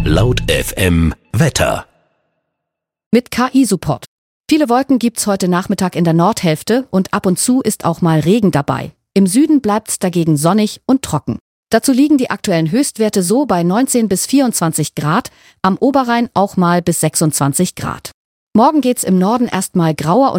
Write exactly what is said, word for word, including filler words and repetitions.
Laut F M Wetter. Mit K I-Support. Viele Wolken gibt's heute Nachmittag in der Nordhälfte und ab und zu ist auch mal Regen dabei. Im Süden bleibt's dagegen sonnig und trocken. Dazu liegen die aktuellen Höchstwerte so bei neunzehn bis vierundzwanzig Grad, am Oberrhein auch mal bis sechsundzwanzig Grad. Morgen geht's im Norden erstmal grauer und